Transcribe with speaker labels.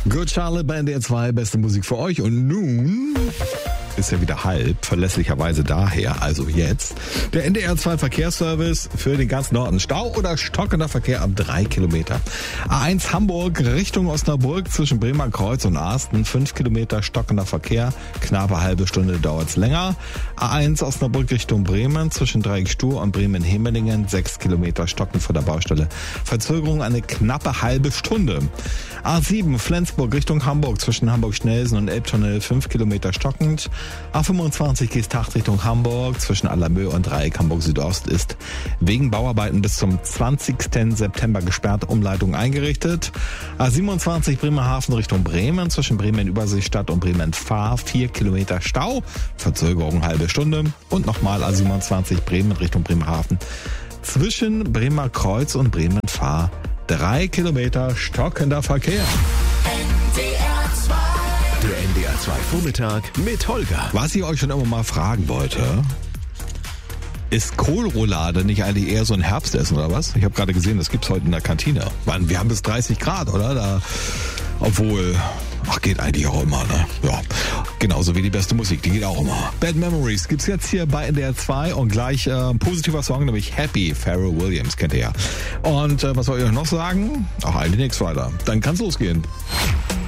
Speaker 1: Good Charlotte bei NDR 2, beste Musik für euch. Und nun ist ja wieder halb, verlässlicherweise daher, also jetzt, der NDR 2 Verkehrsservice für den ganzen Norden. Stau oder stockender Verkehr ab 3 Kilometer. A1 Hamburg Richtung Osnabrück zwischen Bremer Kreuz und Arsten, 5 Kilometer stockender Verkehr, knappe halbe Stunde dauert's länger. A1 Osnabrück Richtung Bremen zwischen Dreieckstuhl und Bremen-Hemelingen, 6 Kilometer stockend vor der Baustelle. Verzögerung eine knappe halbe Stunde. A7 Flensburg Richtung Hamburg zwischen Hamburg-Schnelsen und Elbtunnel, 5 Kilometer stockend. A25 Geesthacht Richtung Hamburg zwischen Allermö und Dreieck Hamburg Südost ist wegen Bauarbeiten bis zum 20. September gesperrt, Umleitung eingerichtet. A27 Bremerhaven Richtung Bremen zwischen Bremen-Überseestadt und Bremen-Fahr, 4 Kilometer Stau, Verzögerung halbe Stunde. Und nochmal A27 Bremen Richtung Bremerhaven zwischen Bremer Kreuz und Bremen-Fahr, 3 Kilometer stockender Verkehr.
Speaker 2: Der NDR 2 Vormittag mit Holger.
Speaker 1: Was ich euch schon immer mal fragen wollte, ist Kohlroulade nicht eigentlich eher so ein Herbstessen oder was? Ich habe gerade gesehen, das gibt's heute in der Kantine. Wir haben bis 30 Grad, oder? Obwohl, geht eigentlich auch immer, ne? Ja, genauso wie die beste Musik, die geht auch immer. Bad Memories gibt's jetzt hier bei NDR 2 und gleich positiver Song, nämlich Happy, Pharrell Williams, kennt ihr ja. Und was soll ich euch noch sagen? Eigentlich nichts weiter. Dann kann's losgehen.